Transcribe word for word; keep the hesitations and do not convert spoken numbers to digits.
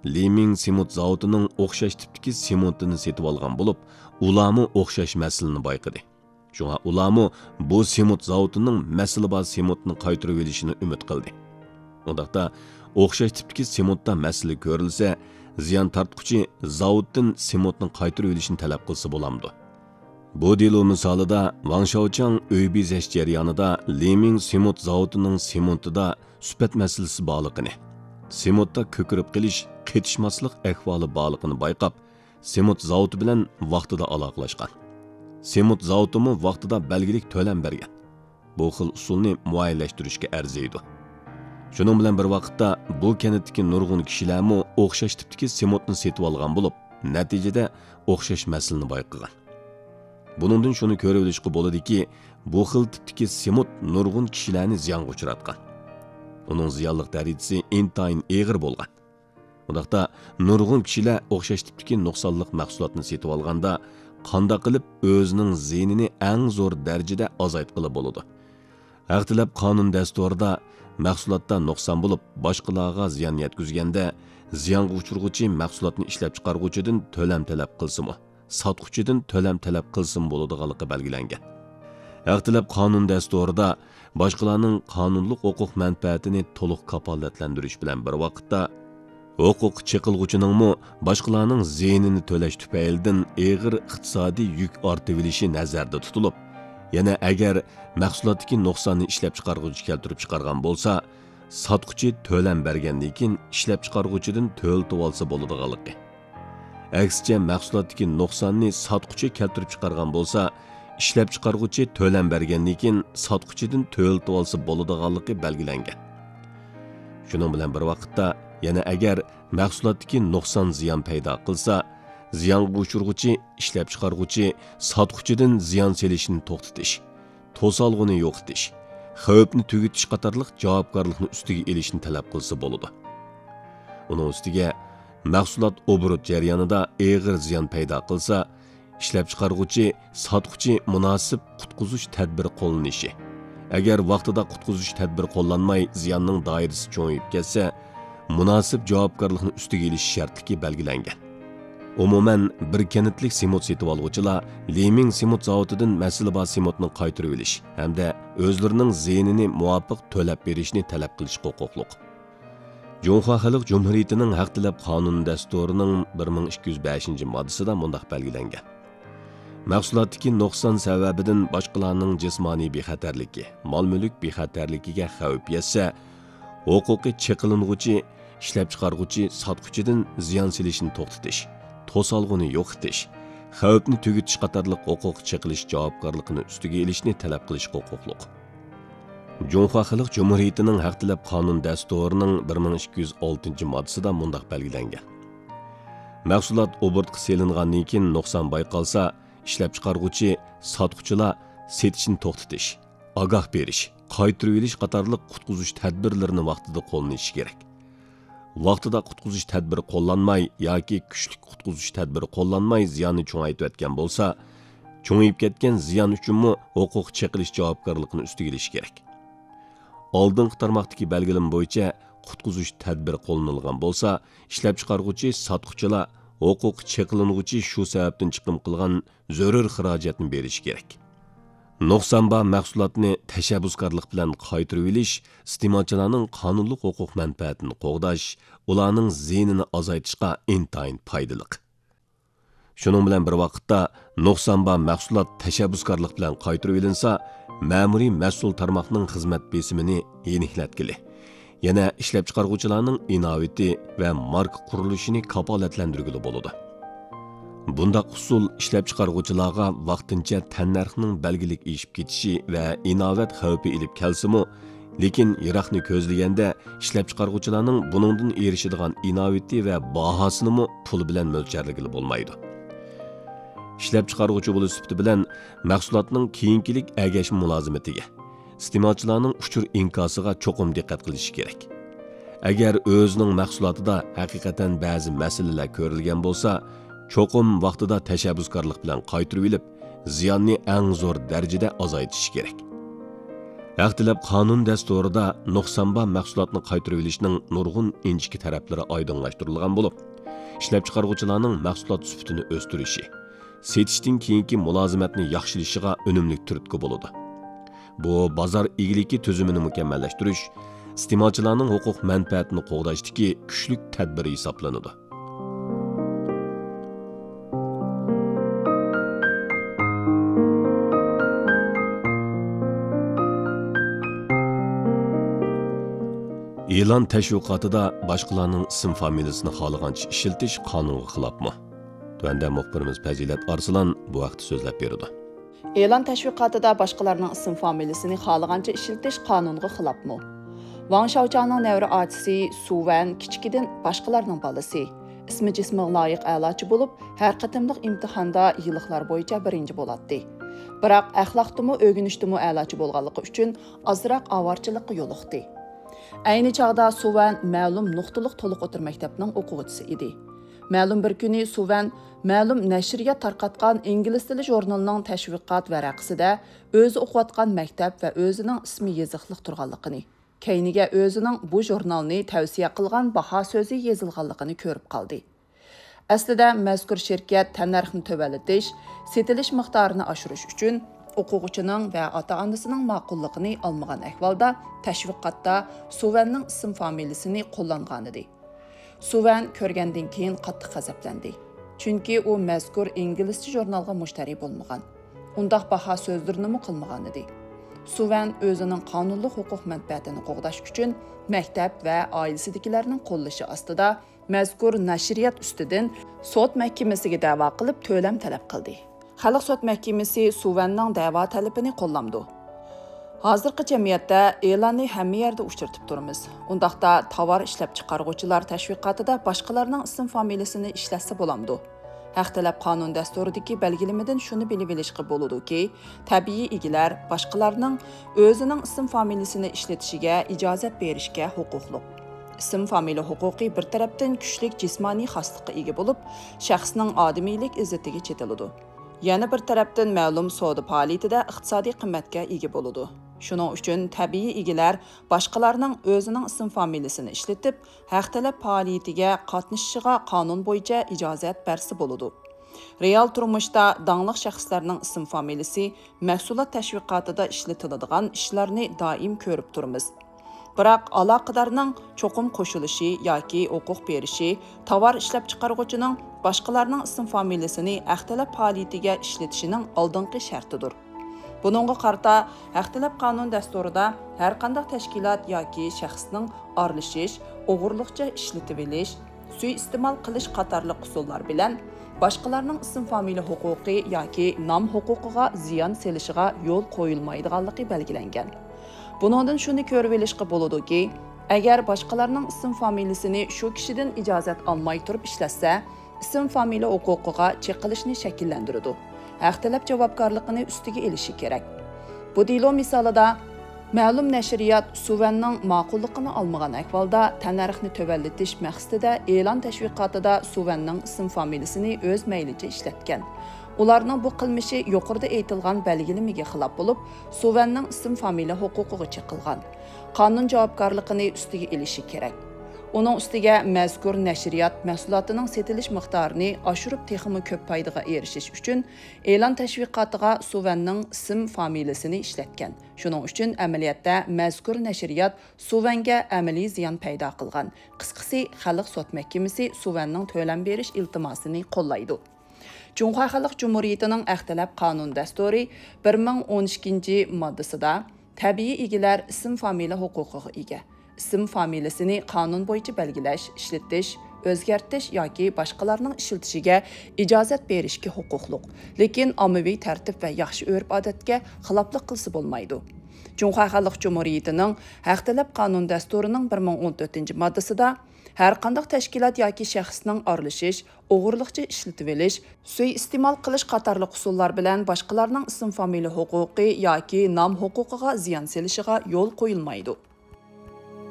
Liming Simut zavodining o'xshash tipdagi sementini setib olgan bo'lib, ularmi o'xshash masalani bayqadi. Shunga ularmi bu Simut zavodining masala bor sementni qaytarib olishini umid qildi. Undaqda o'xshash tipdagi sementda masala ko'rilsa, ziyon tortquchi zavoddan sementni qaytarib olishni talab qilsa bo'lamdi. Bu delo misolida Wang Shaochang uy bezash jarayonida Liming Simut zavodining sementida sifat masalasi borligini, sementda ko'kirib qilish, qetishmaslik ahvoli borligini bayqab, Simut zavodi bilan vaqtida aloqalashgan. Simut zavodimi vaqtida belgilik to'lam bergan. Bu xil usulni muayyanlashtirishga arziydi. Shuning bilan bir vaqtda bu kanatdagi nurg'un kishilarmi o'xshash tipdagi sementni setib olgan bo'lib, natijada o'xshash masalani bayqagan. Buningdan shuni ko'rib olishga bo'ladiki, bu xil tipdagi sement nurg'un kishilarni ziyonga uchratgan. Uning ziyonlik darajasi intayin og'ir bo'lgan. Undaqda nurg'un kishilar o'xshash tipdagi nuqsonliq mahsulotni setib olganda, qanday qilib o'zining ziynini eng zo'r darajada azaytqili bo'ladi. Aqtilab qonun dasturida mahsulotda nuqson bo'lib, boshqalarga ziyon yetkazganda, ziyonga uchirg'uvchi mahsulotni ishlab chiqaruvchidan to'lam talab qilsinmi, sotuvchidan to'lam talab qilsin bo'ladiganligi belgilangan. Aqtilab qonun dasturida boshqalarning qonunlik huquq manfaatini to'liq kafolatlantirish bilan bir vaqtda huquq chiqilg'uchining boshqalarning ziynini to'lash tufaylidan og'ir iqtisodiy yuk ortib olishi nazarda tutilib, yana agar mahsulotdagi nuqsonni ishlab chiqaruvchi keltirib chiqargan bo'lsa, sotuvchi to'lam bergandan keyin ishlab chiqaruvchidan to'ltib olsa bo'ladiganligi. Aksicha mahsulotdagi nuqsonni sotuvchi keltirib chiqargan bo'lsa, ishlab chiqaruvchi to'lam bergandan keyin sotuvchidan to'ltib olsa bo'ladiganligi belgilangan. Shuning bilan bir vaqtda yana agar mahsulotdagi nuqson ziyon paydo qilsa, ziyonga uchirg'uvchi, ishlab chiqaruvchi sotuvchidan ziyon selishini to'xtatish, to'solg'ini yo'qotish, xavfni tugutish qatorliq javobgarlikni ustiga elishni talab qilsa bo'ladi. Uning ustiga mahsulot obrut jarayonida og'ir ziyon paydo qilsa, ishlab chiqaruvchi, sotuvchi munosib qutqizish tadbiri qo'llanishi. Agar vaqtida qutqizish tadbiri qo'llanmay ziyonning doirasi cho'ngib ketsa, munosib javobgarlikni ustiga elish shartligi belgilangan. Umuman bir kanatlik sement setib oluvchilar Liming Simut zavodidan masala bor sementni qaytarib olish hamda o'zlarining ziynini muvofiq to'lab berishni talab qilish huquqliq. Junxo Xalq Jumhuriyatining haq talab qonun dasturining bir ming ikki yuz beshinchi moddasida mundaq belgilangan. Mahsulotdagi nuqson sababidan boshqalarning jismoniy bexatarligi, mol-mulk bexatarligiga xavf yetsa, huquqi chiqiling'uchi, ishlab chiqaruvchi sotuvchidan ziyon selishni to'xtatish, to'solg'ini yo'qotish, xavfni tugutish qatorliq huquq chiqilish javobgarligini ustiga elishni talab qilish huquqliq. Junxo Xalq Jumhuriyatining haq talab qonun dasturining bir ming ikki yuz oltinchi moddasida mundaq belgilangan. Mahsulot obrutga selingandan keyin nuqson bayqalsa, ishlab chiqaruvchi, sotuvchilar setishni to'xtatish, ogoh berish, qaytarib olish qatorliq qutqizish tadbirlarini vaqtida qo'llanishi kerak. Vaqtida qutqizish tadbiri qo'llanmay yoki kuchli qutqizish tadbiri qo'llanmay ziyonni cho'ngaytib o'tgan bo'lsa, cho'ngayib ketgan ziyon uchunmi huquq chiqilish javobgarligini ustiga olish kerak. Oldingi tarmoqdagi belgilam bo'yicha qutqizish tadbiri qo'llanilgan bo'lsa, ishlab chiqaruvchi, sotuvchilar huquq chiqiling'uchi shu sababdan chiqim qilgan zarur xarajatni berish kerak. Nuqson bor mahsulotni tashabbuskorlik bilan qaytarib olish, iste'molchilarning qonunli huquq manfaatini qo'g'dash, ularning ziynini azaytishga intayin foydali. Shuning bilan bir vaqtda nuqson bor mahsulot tashabbuskorlik bilan qaytarib olinsa, ma'muriy mas'ul tarmoqning xizmat besimini yeniklatkili. Yana ishlab chiqaruvchilarning innovati va marka qurilishini kafolatlantirgili bo'ladi. Bundaq usul ishlab chiqaruvchilarga vaqtincha tannarxning belgilik eshib ketishi va innovat xavfi ilib kelsimi, lekin yiroqni ko'zlaganda ishlab chiqaruvchilarning buningdan erishadigan innovati va bahosini pul bilan mo'ljalligili bo'lmaydi. Ishlab chiqaruvchi bo'lish sifati bilan mahsulotning keyinkilik agash mulozimatiga, iste'molchilarning uchur inkosiga cho'qim diqqat qilish kerak. Agar o'zining mahsulotida haqiqatan ba'zi masalalar ko'rilgan bo'lsa, cho'qim vaqtida tashabbuskorlik bilan qaytarib olib, ziyonni eng zo'r darajada azaytish kerak. Haq tilab qonun dasturida nuqsonba mahsulotni qaytarib olishning nurg'un inchki taraflari oydinlashtirilgan bo'lib, ishlab chiqaruvchilarning mahsulot sifatini o'stirishi, setishdan keyingi mulozimatni yaxshilashiga unumli turtki bo'ladi. Bu bozor egiligi tuzumini mukammallashtirish, iste'molchilarning huquq manfaatini qo'g'dashdagi kuchli tadbir hisoblanadi. E'lon tashviqotida boshqalarning ism familiyasini xohlagancha ishiltish qonunga xilofmi? Tuanda muxbirimiz Fazilat Arslan bu vaqtda so'zlab berdi. E'lon tashviqotida boshqalarning ism familiyasini xohlagancha ishiltish qonunga xilofmi? Wang Shaochangning nevri otisi Suvan kichikidan boshqalarning bolasi. Ismi jismiga loyiq a'lochi bo'lib, har qatimliq imtihonda yilliklar bo'yicha birinchi bo'ladi. Biroq axloqdimi, o'rganishdimi a'lochi bo'lganligi uchun ozroq avorchilikqa yo'liqdi. Ayni chog'da Suvan ma'lum nuqtaliq to'liq o'tir maktabining o'quvchisi edi. Ma'lum bir kuni Suvan ma'lum nashriyat tarqatgan ingliz tili jurnalining tashviqot varaqasida o'zi o'qiyotgan maktab va o'zining ismi yoziqliq turganligini, keyiniga o'zining bu jurnalni tavsiya qilgan baho so'zi yozilganligini ko'rib qoldi. Aslida mazkur shirkat tannarxni tövallatish, setilish miqdorini oshirish uchun o'quvchining va ota-onasining ma'qulligini olmagan ahvolda tashviqotda Suvanning ism familiyasini qo'llangan edi. Suvan ko'rgandan keyin qattiq g'azablandi. Chunki u mazkur inglizcha jurnalga mushtari bo'lmagan. Undaq baho so'zlarini qilmagan edi. Suvan o'zining qonunli huquq manfaatini qo'g'dash uchun maktab va oilasidagilarning qo'llashi ostida mazkur nashriyat ustidan sud mahkamasiga da'vo qilib to'lam talab qildi. Xalq sud mahkamasi Suvanning da'vo talabini qo'llamdi. Hozirgi jamiyatda e'lonni hamma yerda uchratib turamiz. Undaqda tovar ishlab chiqaruvchilar tashviqotida boshqalarning ism familiyasini ishlatsa bo'lamdi. Haq talab qonun dasturidagi belgilamadan shuni bilib olishga bo'ladi-ki, tabiiy egilar boshqalarning o'zining ism familiyasini ishlatishiga ijozat berishga huquqli. Ism familiya huquqi bir tarafdan kuchli jismoniy xoslikqa ega bo'lib, shaxsning odamiylik izzatiga chetiladi. Yana bir tarafdan ma'lum savdo faoliyatida iqtisodiy qimmatga ega bo'ladi. Shuning uchun tabiiy egilar boshqalarning o'zining ism familiyasini ishlatib, haq talab faoliyatiga qatnashishiga qonun bo'yicha ijozat bersa bo'ladi. Real turmushda dangliq shaxslarning ism familiyasi mahsulot tashviqotida ishlatiladigan ishlarni doim ko'rib turamiz. Biroq aloqadarning cho'qim qo'shilishi yoki huquq berishi tovar ishlab chiqaruvchining boshqalarning ism familiyasini haq talab faoliyatiga ishlatishining oldingi shartidir. Buningga qarata haq talab qonun dasturida har qanday tashkilot yoki shaxsning aralashish, o'g'irlikcha ishlatib olish, suiiste'mol qilish qatorli usullar bilan boshqalarning ism familiya huquqi yoki nom huquqiga ziyon selishiga yo'l qo'yilmaydiganligi belgilangan. Buningdan shuni ko'rib olishga bo'ladi-ki, agar boshqalarning ism familiyasini shu kishidan ijozat olmay turib ishlatsa, ism familiya huquqiga cheqilishni shakllantiradi. Haq talab javobgarligini ustiga olishi kerak. Bu dilo misolida ma'lum nashriyat Suvanning ma'qulligini olmagan ahvolda tannarxni tövallatish maqsadida e'lon tashviqotida Suvanning ism familiyasini o'z maylicha ishlatgan. Ularning bu qilmishi yuqorida aytilgan belgilamaga xilof bo'lib, Suvanning ism familiya huquqiga cheqilgan. Qonun javobgarligini ustiga olishi kerak. Uning ustiga mazkur nashriyat mahsulotining setilish miqdorini oshirib texmi ko'p foydaga erishish uchun e'lon tashviqotiga Suvanning ism familiyasini ishlatgan. Shuning uchun amaliyotda mazkur nashriyat Suvanga amaliy ziyon paydo qilgan. Qisqasi, xalq sud mahkamasi Suvanning to'lam berish iltimosini qo'llaydi. Cumhuriyet Xalq Cumhuriyetining haq talab qonun dasturi bir ming o'n ikkinchi moddasida tabiiy egilar ism familiya huquqiga ega. Ism familiyasini qonun bo'yicha belgilash, ishlatish, o'zgartirish yoki boshqalarning ishlatishiga ijozat berishga huquqli. Lekin ommaviy tartib va yaxshi urf-odatga xiloflik qilsa bo'lmaydi. Cumhuriyet Xalq Cumhuriyetining haq talab qonun dasturining bir ming o'n to'rtinchi moddasida har qanday tashkilot yoki shaxsning aralashish, o'g'irlikcha ishlatib olish, suiiste'mol qilish qatorli usullar bilan boshqalarning ism familiya huquqi yoki nom huquqiga ziyon selishiga yo'l qo'yilmaydi.